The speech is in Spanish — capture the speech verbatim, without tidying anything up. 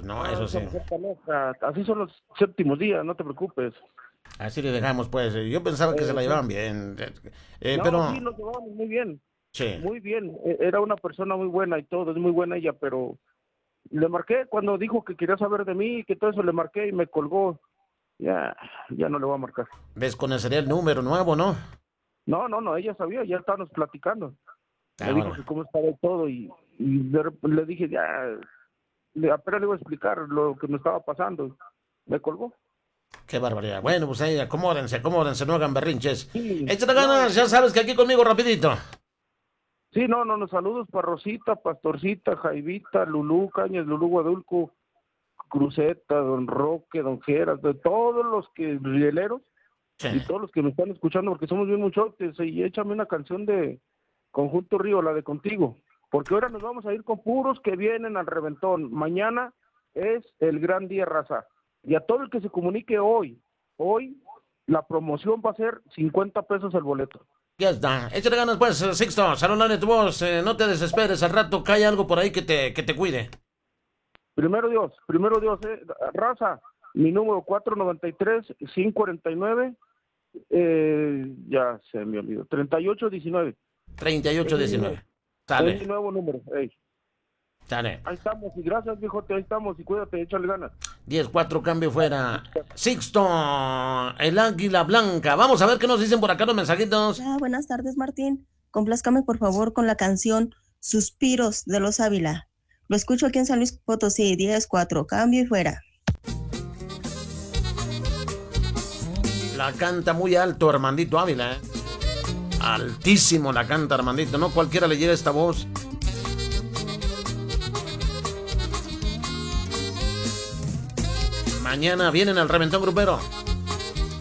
pues no, Ah, eso sí. esa mujer está loca. Así son los séptimos días, no te preocupes. Así le dejamos, pues. Yo pensaba que se Eh, la sí. llevaban bien. Eh, No, sí, pero, nos llevamos muy bien. sí. Muy bien. E- Era una persona muy buena y todo, es muy buena ella, pero le marqué cuando dijo que quería saber de mí y que todo eso le marqué y me colgó. Ya, ya no le voy a marcar. Desconocería el número nuevo, ¿no? No, no, no, ella sabía, ya estábamos platicando. Me dijo Ahora, que cómo estaba y todo y, y de rep- le dije, ya, le, apenas le iba a explicar lo que me estaba pasando. Me colgó. qué barbaridad. Bueno, pues ahí, acomódense, acomódense, no hagan berrinches. Sí, Échale no, ganas, ya sabes que aquí conmigo rapidito. sí, no, no, no, saludos para Rosita, Pastorcita, Jaivita, Lulú, Cañas, Lulú, Guadulco, Cruzeta, Don Roque, Don Geras, de todos los que, rieleros Sí. y todos los que me están escuchando, porque somos bien muchotes, y échame una canción de Conjunto Río, la de Contigo, porque ahora nos vamos a ir con puros que vienen al reventón. Mañana es el gran día, raza, y a todo el que se comunique hoy, hoy, la promoción va a ser cincuenta pesos el boleto. Ya está. Échale ganas, pues, eh, Sixto. Saludale tu voz. Eh, no te desesperes. Al rato cae algo por ahí que te, que te cuide. Primero Dios, primero Dios, eh, raza, mi número cuatro nueve tres, cinco cuatro nueve, eh, ya se me olvidó, treinta y ocho diecinueve. treinta y ocho Es mi nuevo, diecinueve. es mi Sale. nuevo número. Ey. Sale. Ahí estamos, y gracias, viejote, ahí estamos, y cuídate, échale ganas. diez cuatro, cambio fuera. Sixto, el águila blanca. Vamos a ver qué nos dicen por acá los mensajitos. Hola, buenas tardes, Martín. Complázcame, por favor, con la canción Suspiros de los Ávila. Lo escucho aquí en San Luis Potosí, diez cuatro, cambio y fuera. La canta muy alto Armandito Ávila, ¿eh? Altísimo la canta Armandito. No cualquiera le llega esta voz. Mañana vienen al Reventón Grupero.